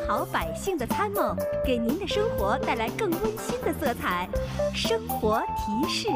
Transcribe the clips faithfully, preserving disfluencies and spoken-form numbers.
好百姓的参谋，给您的生活带来更温馨的色彩。生活提示。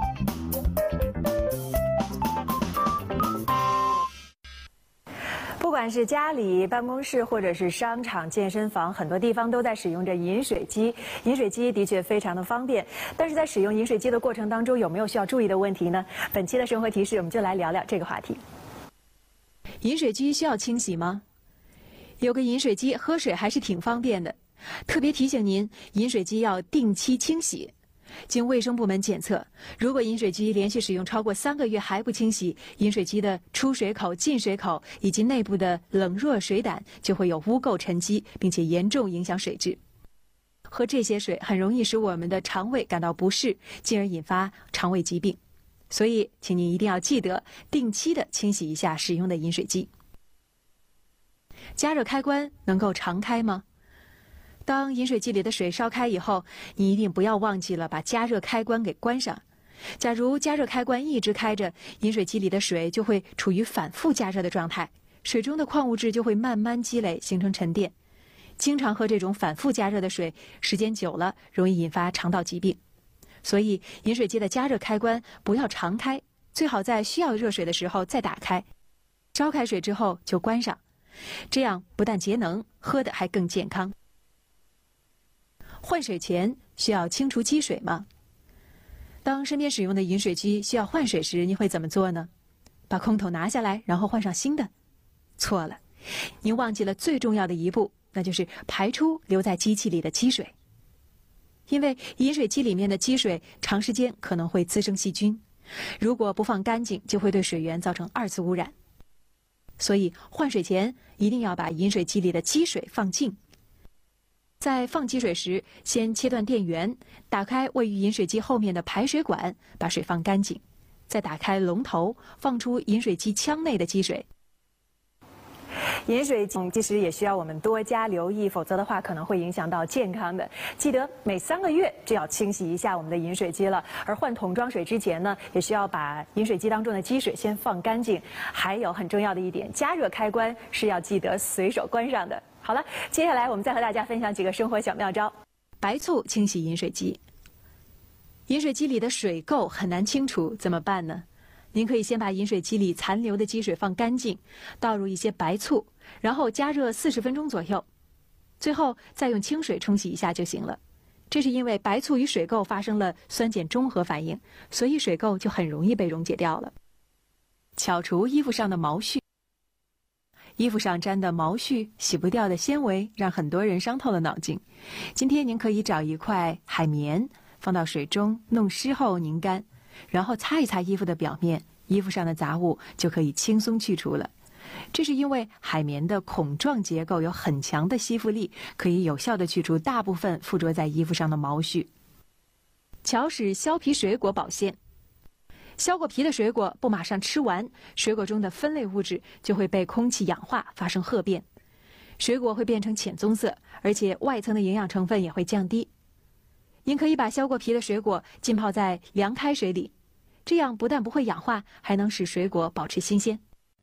不管是家里、办公室，或者是商场、健身房，很多地方都在使用着饮水机。饮水机的确非常的方便，但是在使用饮水机的过程当中，有没有需要注意的问题呢？本期的生活提示，我们就来聊聊这个话题。饮水机需要清洗吗？有个饮水机，喝水还是挺方便的。特别提醒您，饮水机要定期清洗。经卫生部门检测，如果饮水机连续使用超过三个月还不清洗，饮水机的出水口、进水口以及内部的冷热水胆就会有污垢沉积，并且严重影响水质。喝这些水很容易使我们的肠胃感到不适，进而引发肠胃疾病。所以，请您一定要记得定期的清洗一下使用的饮水机。加热开关能够常开吗？当饮水机里的水烧开以后，你一定不要忘记了把加热开关给关上。假如加热开关一直开着，饮水机里的水就会处于反复加热的状态，水中的矿物质就会慢慢积累，形成沉淀。经常喝这种反复加热的水，时间久了容易引发肠道疾病。所以，饮水机的加热开关不要常开，最好在需要热水的时候再打开，烧开水之后就关上，这样不但节能，喝的还更健康。换水前需要清除积水吗？当身边使用的饮水机需要换水时，您会怎么做呢？把空桶拿下来，然后换上新的？错了，您忘记了最重要的一步，那就是排出留在机器里的积水。因为饮水机里面的积水长时间可能会滋生细菌，如果不放干净，就会对水源造成二次污染。所以换水前一定要把饮水机里的积水放净。在放积水时，先切断电源，打开位于饮水机后面的排水管，把水放干净，再打开龙头，放出饮水机腔内的积水。饮水机其实也需要我们多加留意，否则的话可能会影响到健康的。记得每三个月就要清洗一下我们的饮水机了。而换桶装水之前呢，也需要把饮水机当中的积水先放干净。还有很重要的一点，加热开关是要记得随手关上的。好了，接下来我们再和大家分享几个生活小妙招。白醋清洗饮水机。饮水机里的水垢很难清除，怎么办呢？您可以先把饮水机里残留的积水放干净，倒入一些白醋，然后加热四十分钟左右，最后再用清水冲洗一下就行了。这是因为白醋与水垢发生了酸碱中和反应，所以水垢就很容易被溶解掉了。巧除衣服上的毛絮。衣服上沾的毛絮、洗不掉的纤维，让很多人伤透了脑筋。今天您可以找一块海绵，放到水中弄湿后拧干，然后擦一擦衣服的表面，衣服上的杂物就可以轻松去除了。这是因为海绵的孔状结构有很强的吸附力，可以有效地去除大部分附着在衣服上的毛絮。巧使削皮水果保鲜。削过皮的水果不马上吃完，水果中的酚类物质就会被空气氧化，发生褐变，水果会变成浅棕色，而且外层的营养成分也会降低。您可以把削过皮的水果浸泡在凉开水里，这样不但不会氧化，还能使水果保持新鲜。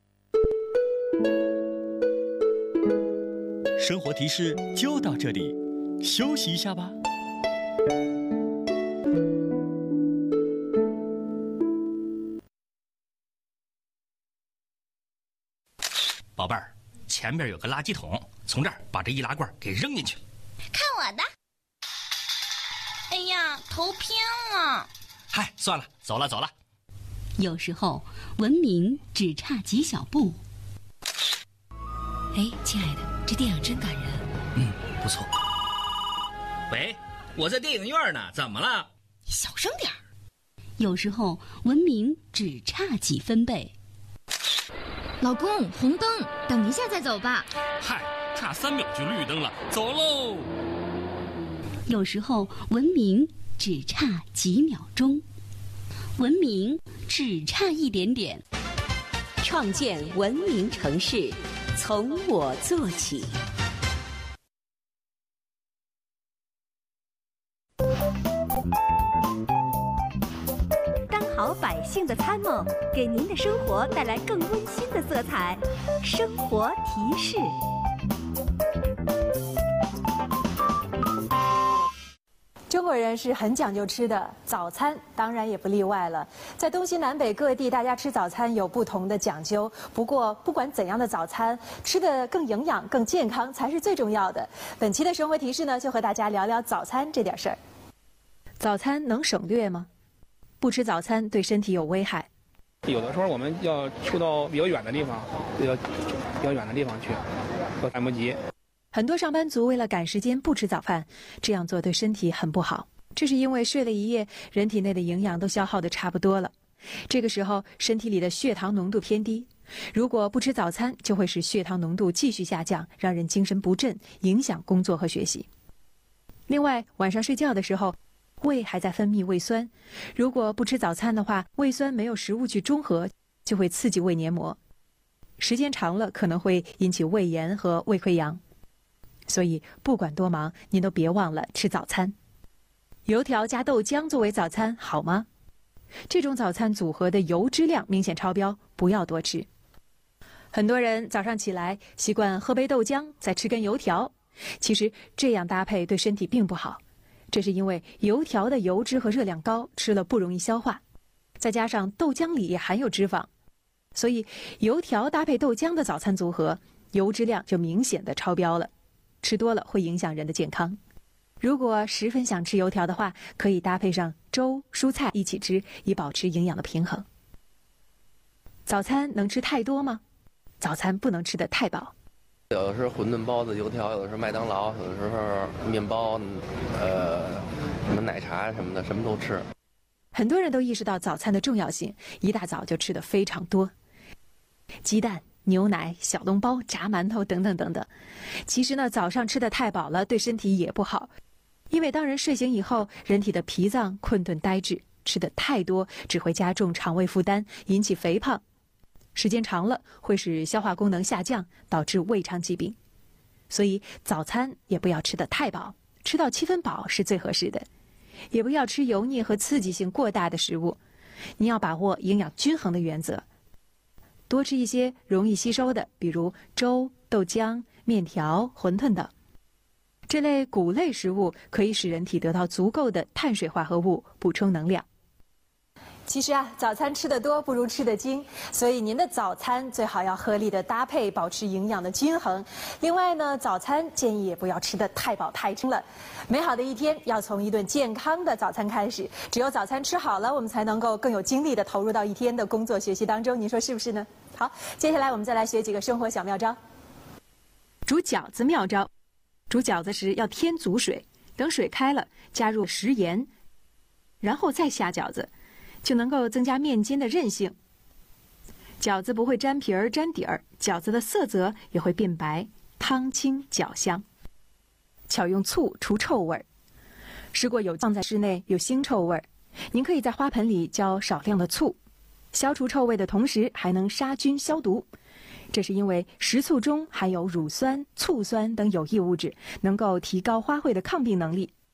生活提示就到这里，休息一下吧。 宝贝儿，前边有个垃圾桶，从这儿把这易拉罐给扔进去。 看我的！哎呀，头偏了。 嗨，算了，走了走了。 有时候文明只差几小步。哎，亲爱的，这电影真感人。 嗯，不错。喂，我在电影院呢，怎么了？ 小声点儿。 有时候文明只差几分贝。 老公，红灯，等一下再走吧。 嗨，差三秒就绿灯了，走喽。 有时候文明只差几秒钟，文明只差一点点。 创建文明城市，从我做起。 当好百姓的参谋，给您的生活带来更温馨的色彩。生活提示。 中国人是很讲究吃的，早餐当然也不例外了。在东西南北各地，大家吃早餐有不同的讲究。不过，不管怎样的早餐，吃的更营养、更健康才是最重要的。本期的生活提示呢，就和大家聊聊早餐这点事儿。早餐能省略吗？不吃早餐对身体有危害。 有的时候我们要去到比较远的地方，要比较远的地方去，都来不及。 很多上班族为了赶时间不吃早饭，这样做对身体很不好。这是因为睡了一夜，人体内的营养都消耗得差不多了。这个时候，身体里的血糖浓度偏低，如果不吃早餐，就会使血糖浓度继续下降，让人精神不振，影响工作和学习。另外，晚上睡觉的时候，胃还在分泌胃酸，如果不吃早餐的话，胃酸没有食物去中和，就会刺激胃黏膜，时间长了可能会引起胃炎和胃溃疡。所以不管多忙，您都别忘了吃早餐。油条加豆浆作为早餐好吗？这种早餐组合的油脂量明显超标，不要多吃。很多人早上起来习惯喝杯豆浆，再吃根油条，其实这样搭配对身体并不好。这是因为油条的油脂和热量高，吃了不容易消化，再加上豆浆里也含有脂肪，所以油条搭配豆浆的早餐组合，油脂量就明显的超标了。吃多了会影响人的健康。如果十分想吃油条的话，可以搭配上粥、蔬菜一起吃，以保持营养的平衡。早餐能吃太多吗？早餐不能吃得太饱。 有的是馄饨、包子、油条，有的是麦当劳，有的时候面包，呃，什么奶茶什么的，什么都吃。 很多人都意识到早餐的重要性，一大早就吃得非常多，鸡蛋、牛奶、小笼包、炸馒头等等等等。其实呢，早上吃得太饱了，对身体也不好。因为当人睡醒以后，人体的脾脏困顿呆滞，吃得太多只会加重肠胃负担，引起肥胖。时间长了，会使消化功能下降，导致胃肠疾病。所以早餐也不要吃得太饱，吃到七分饱是最合适的。也不要吃油腻和刺激性过大的食物。你要把握营养均衡的原则。多吃一些容易吸收的，比如粥、豆浆、面条、馄饨等。这类谷类食物可以使人体得到足够的碳水化合物，补充能量。其实啊，早餐吃得多不如吃得精，所以您的早餐最好要合理的搭配，保持营养的均衡。另外呢，早餐建议也不要吃得太饱太撑了。美好的一天要从一顿健康的早餐开始，只有早餐吃好了，我们才能够更有精力的投入到一天的工作学习当中。您说是不是呢？好，接下来我们再来学几个生活小妙招。煮饺子妙招：煮饺子时要添足水，等水开了，加入食盐，然后再下饺子，就能够增加面筋的韧性。饺子不会粘皮儿粘底儿，饺子的色泽也会变白，汤清饺香。巧用醋除臭味儿，如果有放在室内有腥臭味儿，您可以在花盆里浇少量的醋，消除臭味的同时还能杀菌消毒。这是因为食醋中含有乳酸、醋酸等有益物质，能够提高花卉的抗病能力。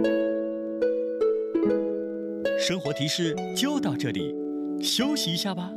生活提示就到这里，休息一下吧。